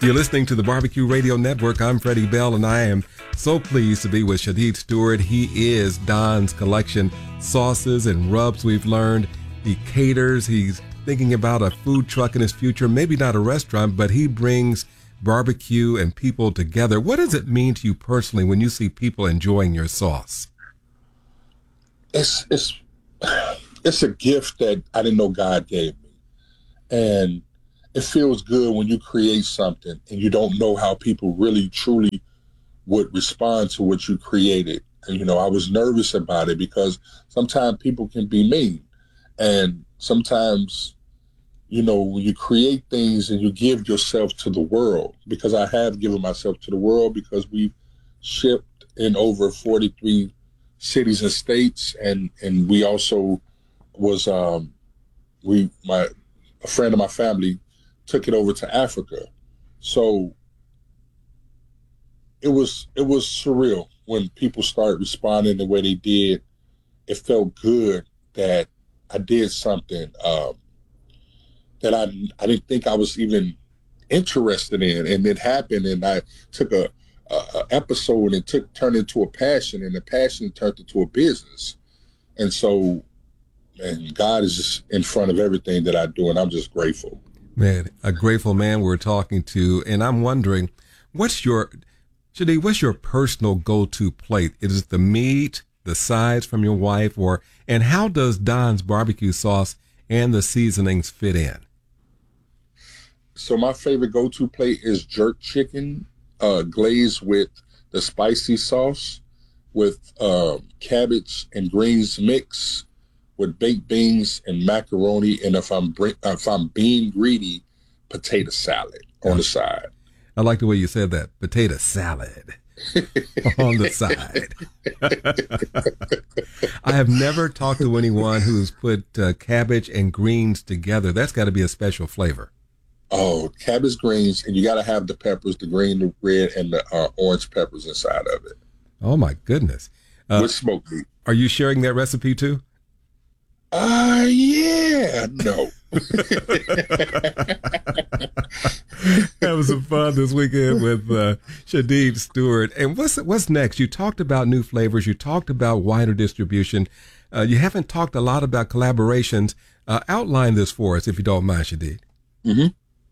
You're listening to the Barbecue Radio Network. I'm Freddie Bell, and I am so pleased to be with Shadid Stewart. He is Don's Collection sauces and rubs. We've learned he caters. He's thinking about a food truck in his future, maybe not a restaurant, but he brings barbecue and people together. What does it mean to you personally when you see people enjoying your sauce? It's a gift that I didn't know God gave me. And it feels good when you create something and you don't know how people really, truly would respond to what you created. And, I was nervous about it because sometimes people can be mean. And sometimes, when you create things and you give yourself to the world, because I have given myself to the world because we've shipped in over 43 cities and states. And we also was, a friend of my family took it over to Africa. So it was surreal when people started responding the way they did. It felt good that I did something that I didn't think I was even interested in, and it happened. And I took a episode and turned into a passion, and the passion turned into a business. And so, and God is just in front of everything that I do, and I'm just grateful. Man, a grateful man we're talking to, and I'm wondering, what's your personal go-to plate? Is it the meat, the sides from your wife, and how does Don's barbecue sauce and the seasonings fit in? So my favorite go-to plate is jerk chicken, glazed with the spicy sauce, with cabbage and greens mix, with baked beans and macaroni, and if I'm being greedy, potato salad on the side. I like the way you said that, potato salad on the side. I have never talked to anyone who's put cabbage and greens together. That's got to be a special flavor. Oh, cabbage greens, and you got to have the peppers, the green, the red, and the orange peppers inside of it. Oh my goodness! With smoked meat. Are you sharing that recipe too? Yeah, no. Having some fun this weekend with Shadid Stewart. And what's next? You talked about new flavors. You talked about wider distribution. You haven't talked a lot about collaborations. Outline this for us, if you don't mind, Shadid. Mm-hmm.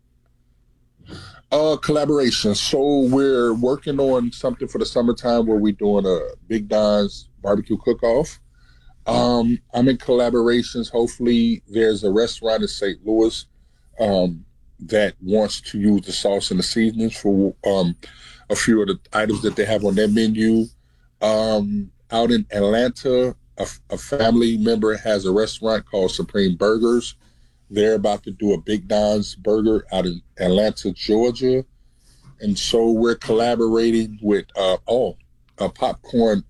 Collaboration. So we're working on something for the summertime where we're doing a Big Don's barbecue cook-off. I'm in collaborations. Hopefully there's a restaurant in St. Louis that wants to use the sauce and the seasonings for a few of the items that they have on their menu. Out in Atlanta, a family member has a restaurant called Supreme Burgers. They're about to do a Big Don's burger out in Atlanta, Georgia. And so we're collaborating with a popcorn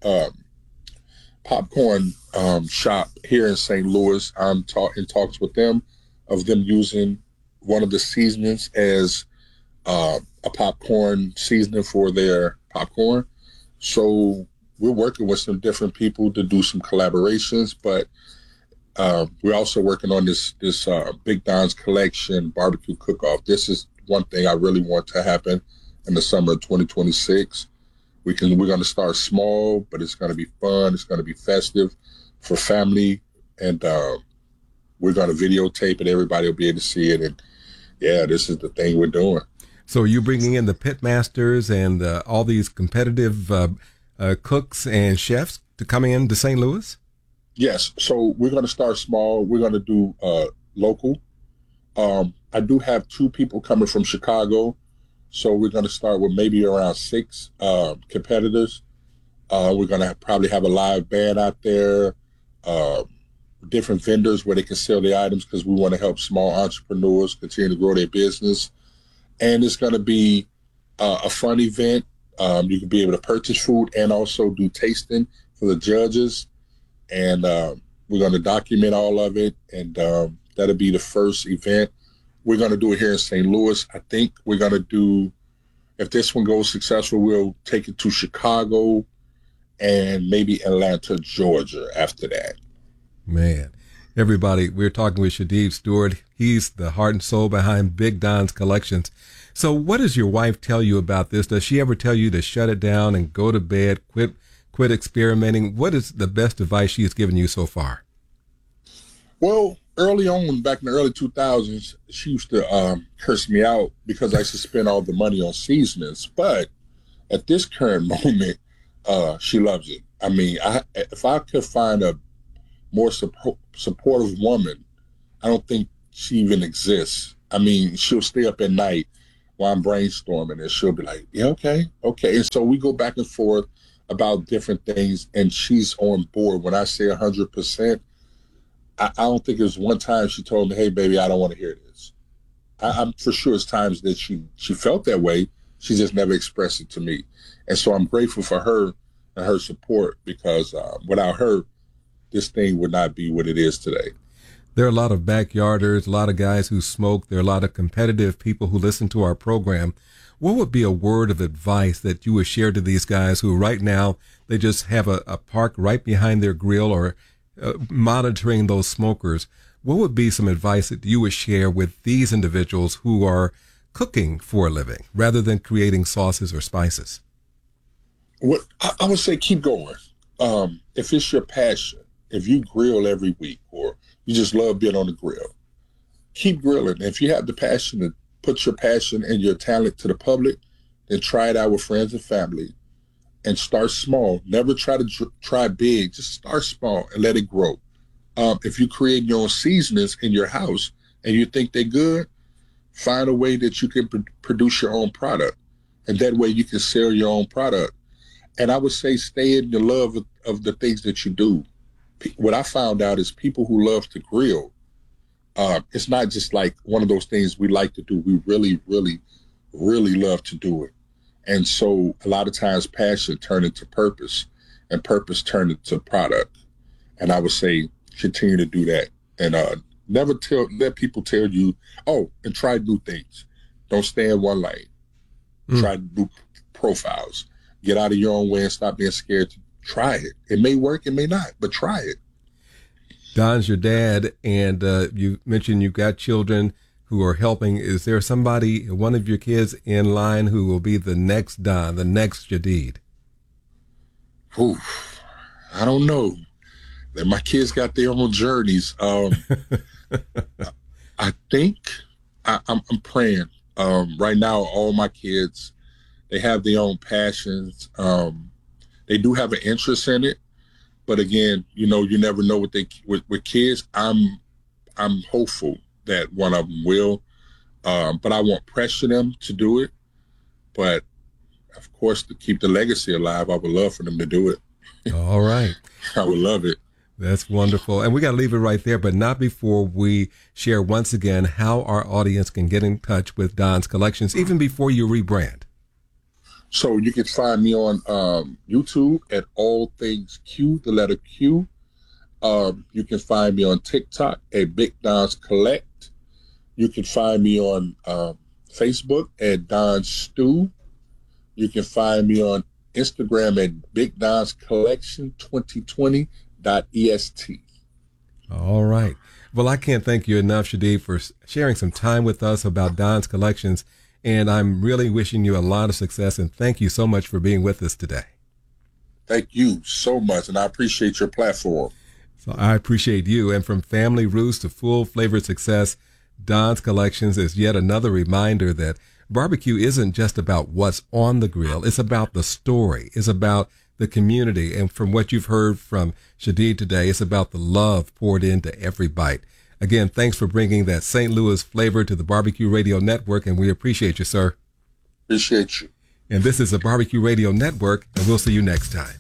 shop here in St. Louis. I'm in talks with them of them using one of the seasonings as a popcorn seasoning for their popcorn. So we're working with some different people to do some collaborations, but we're also working on this Big Don's Collection barbecue cook-off. This is one thing I really want to happen in the summer of 2026. We're going to start small, but it's going to be fun. It's going to be festive for family, and we're going to videotape it. Everybody will be able to see it, and yeah, this is the thing we're doing. So are you bringing in the pit masters and all these competitive cooks and chefs to come in to St. Louis? Yes. So we're going to start small. We're going to do local. I do have 2 people coming from Chicago. So we're going to start with maybe around 6 competitors. We're going to probably have a live band out there, different vendors where they can sell their items because we want to help small entrepreneurs continue to grow their business. And it's going to be a fun event. You can be able to purchase food and also do tasting for the judges. And we're going to document all of it. And that'll be the first event. We're going to do it here in St. Louis. I think we're going to do, if this one goes successful, we'll take it to Chicago and maybe Atlanta, Georgia after that. Man, Everybody, we're talking with Shadeed Stewart. He's the heart and soul behind Big Don's Collections. So what does your wife tell you about this? Does she ever tell you to shut it down and go to bed, quit experimenting? What is the best advice she has given you so far? Well, early on, back in the early 2000s, she used to curse me out because I used to spend all the money on seasonings. But at this current moment, she loves it. I mean, if I could find a more supportive woman, I don't think she even exists. I mean, she'll stay up at night while I'm brainstorming, and she'll be like, yeah, okay. And so we go back and forth about different things, and she's on board. When I say 100%, I don't think there's one time she told me, hey, baby, I don't want to hear this. I'm for sure it's times that she felt that way. She just never expressed it to me. And so I'm grateful for her and her support, because without her, this thing would not be what it is today. There are a lot of backyarders, a lot of guys who smoke. There are a lot of competitive people who listen to our program. What would be a word of advice that you would share to these guys who right now, they just have a park right behind their grill, or monitoring those smokers? What would be some advice that you would share with these individuals who are cooking for a living rather than creating sauces or spices? What I would say, keep going. If it's your passion, if you grill every week, or you just love being on the grill, keep grilling. If you have the passion to put your passion and your talent to the public, then try it out with friends and family, and start small. Never try to try big. Just start small and let it grow. If you create your own seasonings in your house and you think they're good, find a way that you can produce your own product, and that way you can sell your own product. And I would say stay in the love of the things that you do. What I found out is people who love to grill, it's not just like one of those things we like to do. We really, really, really love to do it. And so a lot of times passion turned into purpose, and purpose turned into product. And I would say continue to do that. And never let people tell you, oh, and try new things. Don't stay in one lane. Try new profiles. Get out of your own way and stop being scared to try it. It may work, it may not, but try it. Don's your dad, and you mentioned you've got children who are helping. Is there somebody, one of your kids in line who will be the next Don, the next Shadeed? Ooh, I don't know. My kids got their own journeys. I think I'm praying. Right now, all my kids, they have their own passions. They do have an interest in it, but again, you never know with kids. I'm hopeful that one of them will, but I won't pressure them to do it. But of course, to keep the legacy alive, I would love for them to do it. All right, I would love it. That's wonderful. And we got to leave it right there, but not before we share once again how our audience can get in touch with Don's Collections, even before you rebrand. So you can find me on YouTube at All Things Q, the letter Q. You can find me on TikTok at Big Don's Collect. You can find me on Facebook at Don Stew. You can find me on Instagram at Big Don's Collection 2020.est. All right. Well, I can't thank you enough, Shadeed, for sharing some time with us about Don's Collections. And I'm really wishing you a lot of success, and thank you so much for being with us today. Thank you so much, and I appreciate your platform. So I appreciate you. And from family roots to full-flavored success, Don's Collections is yet another reminder that barbecue isn't just about what's on the grill. It's about the story. It's about the community. And from what you've heard from Shadeed today, it's about the love poured into every bite. Again, thanks for bringing that St. Louis flavor to the Barbecue Radio Network, and we appreciate you, sir. Appreciate you. And this is the Barbecue Radio Network, and we'll see you next time.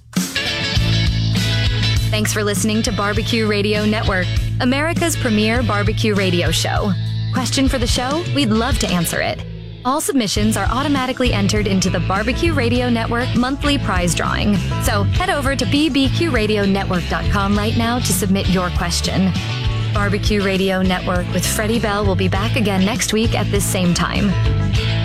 Thanks for listening to Barbecue Radio Network, America's premier barbecue radio show. Question for the show? We'd love to answer it. All submissions are automatically entered into the Barbecue Radio Network monthly prize drawing. So head over to bbqradionetwork.com right now to submit your question. Barbecue Radio Network with Freddie Bell will be back again next week at this same time.